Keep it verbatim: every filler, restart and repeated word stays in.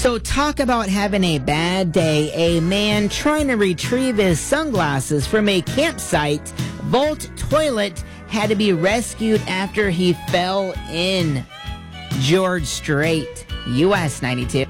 So talk about having a bad day. A man trying to retrieve his sunglasses from a campsite vault toilet had to be rescued after he fell in. George Strait, U S ninety-two.